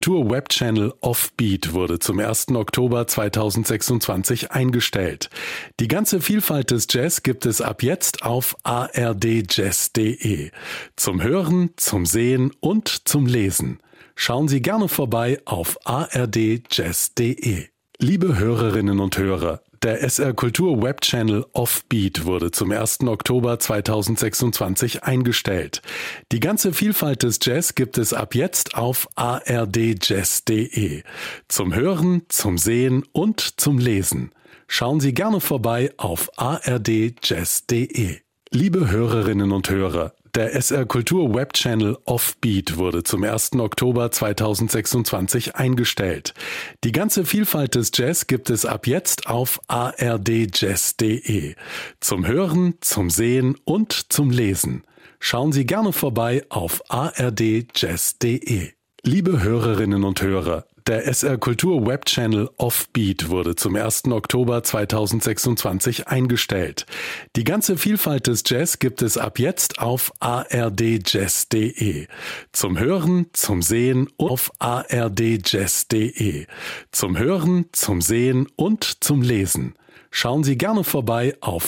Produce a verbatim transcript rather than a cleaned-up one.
Tour-Web-Channel Offbeat wurde zum ersten Oktober zweitausendsechsundzwanzig eingestellt. Die ganze Vielfalt des Jazz gibt es ab jetzt auf a r d jazz punkt d e. Zum Hören, zum Sehen und zum Lesen. Schauen Sie gerne vorbei auf a r d jazz punkt d e. Liebe Hörerinnen und Hörer, der S R Kultur Web-Channel Offbeat wurde zum ersten Oktober zweitausendsechsundzwanzig eingestellt. Die ganze Vielfalt des Jazz gibt es ab jetzt auf a r d jazz punkt d e. Zum Hören, zum Sehen und zum Lesen. Schauen Sie gerne vorbei auf a r d jazz punkt d e. Liebe Hörerinnen und Hörer, der S R Kultur Web-Channel Offbeat wurde zum ersten Oktober zweitausendsechsundzwanzig eingestellt. Die ganze Vielfalt des Jazz gibt es ab jetzt auf a r d jazz punkt d e. Zum Hören, zum Sehen und zum Lesen. Schauen Sie gerne vorbei auf a r d jazz punkt d e. Liebe Hörerinnen und Hörer, der S R Kultur Web-Channel Offbeat wurde zum ersten Oktober zweitausendsechsundzwanzig eingestellt. Die ganze Vielfalt des Jazz gibt es ab jetzt auf a r d jazz punkt d e. Zum Hören, zum Sehen und auf a r d jazz punkt d e. Zum Hören, zum Sehen und zum Lesen. Schauen Sie gerne vorbei auf